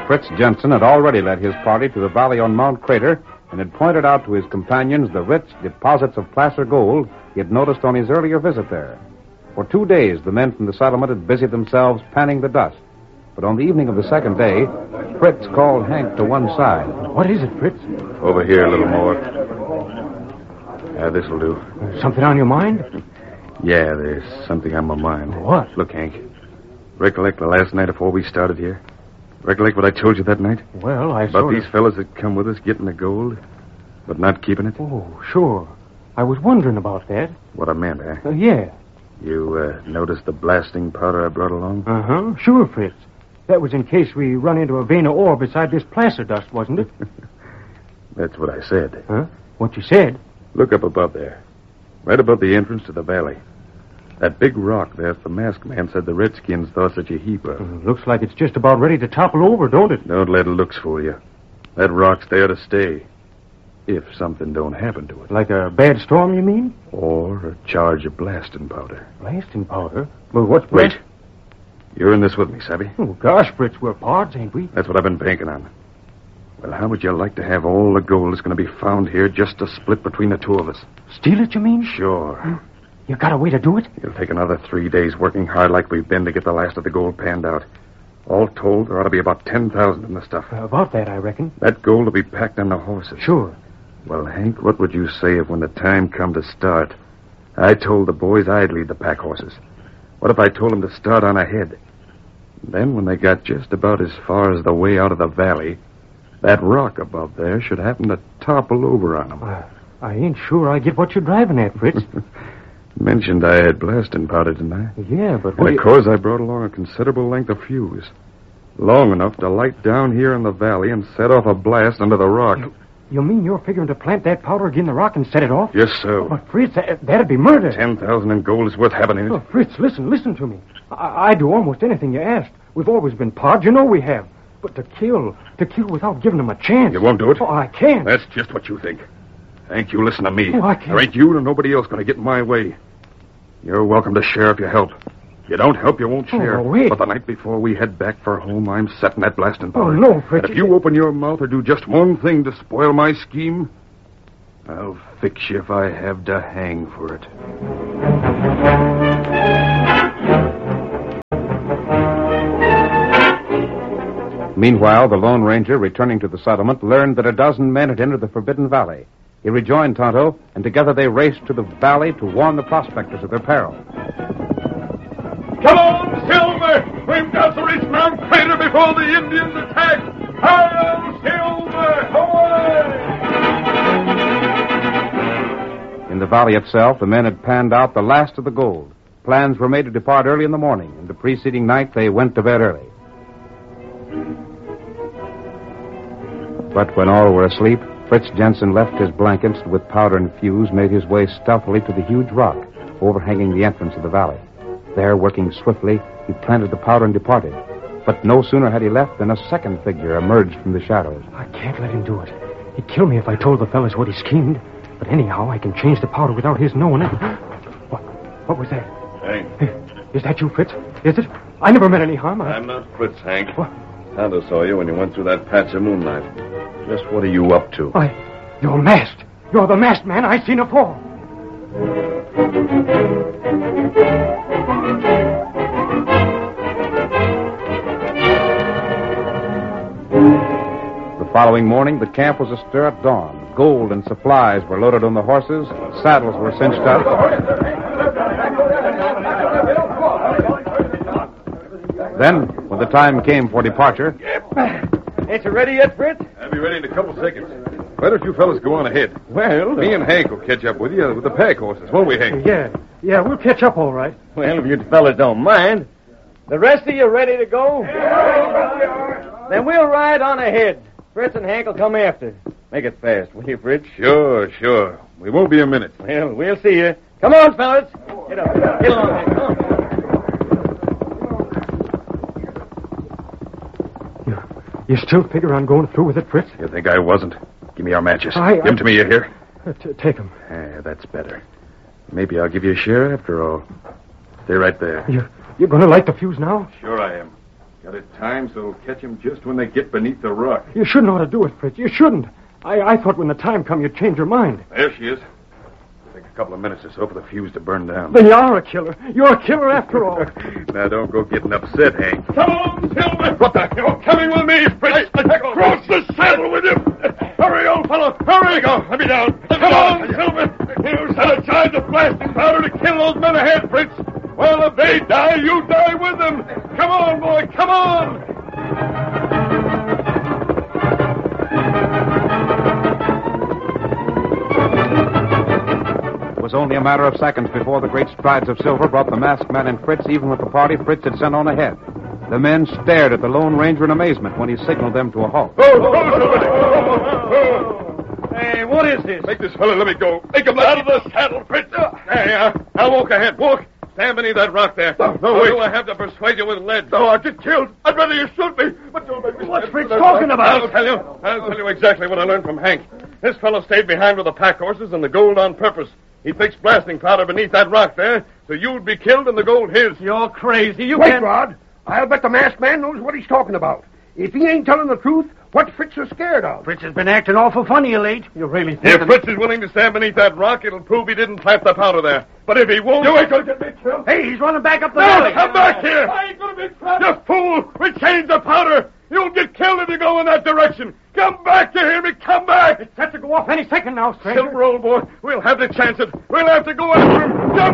Fritz Jensen had already led his party to the valley on Mount Crater and had pointed out to his companions the rich deposits of placer gold he had noticed on his earlier visit there. For 2 days, the men from the settlement had busied themselves panning the dust. But on the evening of the second day, Fritz called Hank to one side. What is it, Fritz? Over here a little more. This'll do. Something on your mind? Yeah, there's something on my mind. What? Look, Hank. Recollect the last night before we started here? Recollect what I told you that night? Well, About these fellas that come with us getting the gold, but not keeping it? Oh, sure. I was wondering about that. What I meant, eh? Yeah. You noticed the blasting powder I brought along? Uh-huh. Sure, Fritz. That was in case we run into a vein of ore beside this placer dust, wasn't it? That's what I said. Huh? What you said? Look up above there. Right above the entrance to the valley. That big rock there, the masked man said the Redskins thought such a heap of. Looks like it's just about ready to topple over, don't it? Don't let looks fool you. That rock's there to stay. If something don't happen to it. Like a bad storm, you mean? Or a charge of blasting powder. Blasting powder? Well, what's... Wait. You're in this with me, Savvy? Oh, gosh, Fritz, we're pards, ain't we? That's what I've been banking on. Well, how would you like to have all the gold that's going to be found here just to split between the two of us? Steal it, you mean? Sure. You got a way to do it? It'll take another 3 days working hard like we've been to get the last of the gold panned out. All told, there ought to be about 10,000 in the stuff. About that, I reckon. That gold will be packed on the horses. Sure. Well, Hank, what would you say if when the time come to start, I told the boys I'd lead the pack horses? What if I told them to start on ahead? Then, when they got just about as far as the way out of the valley, that rock above there should happen to topple over on them. I ain't sure I get what you're driving at, Fritz. Mentioned I had blasting powder, didn't I? Yeah, but... And of course I brought along a considerable length of fuse. Long enough to light down here in the valley and set off a blast under the rock. You mean you're figuring to plant that powder again the rock and set it off? Yes, sir. But, Fritz, that'd be murder. 10,000 in gold is worth having in it. Oh, Fritz, listen to me. I'd do almost anything you asked. We've always been pards, you know we have. But to kill without giving them a chance... You won't do it? Oh, I can't. That's just what you think. Hank, you listen to me. Oh, I can't. There ain't you nor nobody else going to get in my way. You're welcome to share if you help. If you don't help, you won't share. Oh, wait. But the night before we head back for home, I'm setting that blasting powder. Oh, no, Fritz. And if you open your mouth or do just one thing to spoil my scheme, I'll fix you if I have to hang for it. Meanwhile, the Lone Ranger, returning to the settlement, learned that a dozen men had entered the Forbidden Valley. He rejoined Tonto, and together they raced to the valley to warn the prospectors of their peril. Come on, Silver! We've got to reach Mount Crater before the Indians attack! Hail, Silver! Away! In the valley itself, the men had panned out the last of the gold. Plans were made to depart early in the morning, and the preceding night they went to bed early. But when all were asleep, Fritz Jensen left his blankets and with powder and fuse made his way stealthily to the huge rock overhanging the entrance of the valley. There, working swiftly, he planted the powder and departed. But no sooner had he left than a second figure emerged from the shadows. I can't let him do it. He'd kill me if I told the fellas what he schemed. But anyhow, I can change the powder without his knowing it. What was that? Hank. Is that you, Fritz? Is it? I never meant any harm. I'm not Fritz, Hank. What? Tonto saw you when you went through that patch of moonlight. Just what are you up to? You're masked. You're the masked man I seen afore. The following morning, the camp was astir at dawn. Gold and supplies were loaded on the horses. Saddles were cinched up. Then, when the time came for departure... Ain't you ready yet, Fritz? I'll be ready in a couple seconds. Why don't you fellas go on ahead? Well... Me and Hank will catch up with you with the pack horses, won't we, Hank? Yeah, we'll catch up all right. Well, if you fellas don't mind. The rest of you ready to go? Yeah. Then we'll ride on ahead. Fritz and Hank will come after. Make it fast, will you, Fritz? Sure. We won't be a minute. Well, we'll see you. Come on, fellas. Get up. Get along, Hank. Come on. You still figure on going through with it, Fritz? You think I wasn't? Give me our matches. Give them to me, you hear? Take them. That's better. Maybe I'll give you a share after all. Stay right there. You're going to light the fuse now? Sure I am. Got it time, so catch them just when they get beneath the rock. You shouldn't ought to do it, Fritz. You shouldn't. I thought when the time come you'd change your mind. There she is. Take a couple of minutes or so for the fuse to burn down. Then you are a killer. You're a killer after all. Now, don't go getting upset, Hank. Come on, Silver! What the? You're coming with me, Fritz! Cross the saddle with you! Hurry, old fellow! Hurry! Go! Let me down! Come on, Silver! You set a charge of blasting powder to kill those men ahead, Fritz! Well, if they die, you die with them! Come on, boy! Come on! It was only a matter of seconds before the great strides of Silver brought the masked man and Fritz even with the party Fritz had sent on ahead. The men stared at the Lone Ranger in amazement when he signaled them to a halt. Hey, what is this? Make this fellow let me go. Make him out of the saddle, Fritz. Hey, I'll walk ahead. Walk. Stand beneath that rock there. No, wait. Do I have to persuade you with lead? No, I'll get killed. I'd rather you shoot me. But don't make me. What's Fritz talking about? I'll tell you exactly what I learned from Hank. This fellow stayed behind with the pack horses and the gold on purpose. He fixed blasting powder beneath that rock there, so you'd be killed and the gold his. You're crazy. You Wait, can't... Rod. I'll bet the masked man knows what he's talking about. If he ain't telling the truth, what Fritz is scared of? Fritz has been acting awful funny of late. You really think... If Fritz is willing to stand beneath that rock, it'll prove he didn't plant the powder there. But if he won't... You ain't gonna get me killed. Hey, he's running back up the No, valley. come back here! I ain't gonna be trapped. You fool! We changed the powder! You'll get killed if you go in that direction! Come back, you hear me? Come back! It's set to go off any second now, stranger. Silver, old boy, we'll have to chance it. We'll have to go after him. Jump!